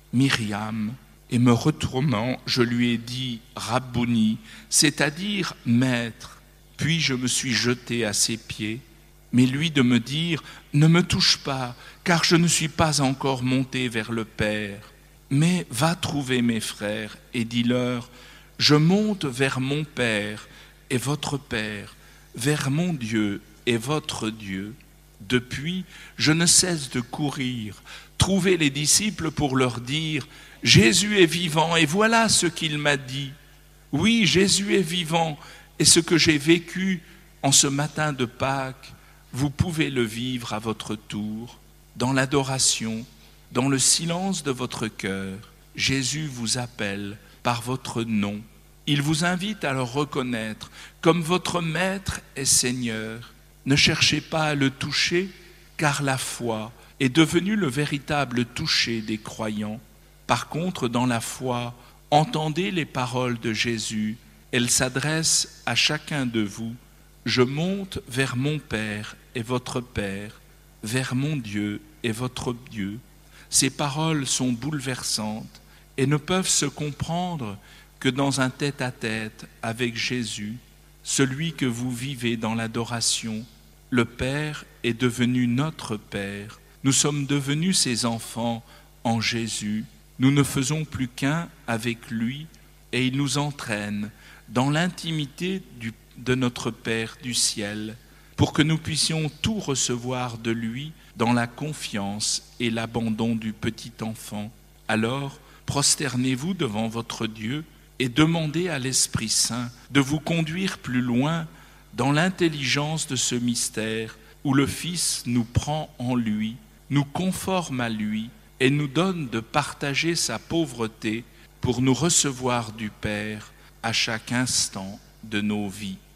Myriam. Et me retournant, je lui ai dit « Rabbouni », c'est-à-dire « Maître ». Puis je me suis jeté à ses pieds, mais lui de me dire « Ne me touche pas, car je ne suis pas encore monté vers le Père. Mais va trouver mes frères et dis-leur « Je monte vers mon Père et votre Père, vers mon Dieu et votre Dieu. » Depuis, je ne cesse de courir, trouver les disciples pour leur dire « Jésus est vivant et voilà ce qu'il m'a dit. Oui, Jésus est vivant et ce que j'ai vécu en ce matin de Pâques, vous pouvez le vivre à votre tour, dans l'adoration, dans le silence de votre cœur. Jésus vous appelle par votre nom. Il vous invite à le reconnaître comme votre Maître et Seigneur. Ne cherchez pas à le toucher, car la foi est devenue le véritable toucher des croyants. Par contre, dans la foi, entendez les paroles de Jésus. Elles s'adressent à chacun de vous. Je monte vers mon Père et votre Père, vers mon Dieu et votre Dieu. Ces paroles sont bouleversantes et ne peuvent se comprendre que dans un tête-à-tête avec Jésus, celui que vous vivez dans l'adoration. Le Père est devenu notre Père. Nous sommes devenus ses enfants en Jésus. Nous ne faisons plus qu'un avec lui et il nous entraîne dans l'intimité du, de notre Père du ciel pour que nous puissions tout recevoir de lui dans la confiance et l'abandon du petit enfant. Alors, prosternez-vous devant votre Dieu et demandez à l'Esprit Saint de vous conduire plus loin dans l'intelligence de ce mystère où le Fils nous prend en lui, nous conforme à lui et nous donne de partager sa pauvreté pour nous recevoir du Père à chaque instant de nos vies.